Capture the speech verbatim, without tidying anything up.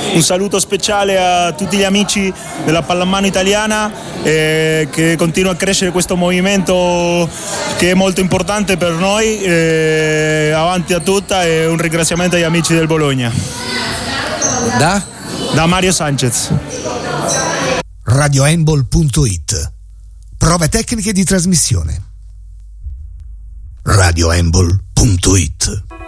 un saluto speciale a tutti gli amici della pallamano italiana, eh, che continua a crescere questo movimento che è molto importante per noi, eh, avanti a tutta, e un ringraziamento agli amici del Bologna. Da? Da Mario Sanchez. radio handball punto it. Prove tecniche di trasmissione. radio handball punto it.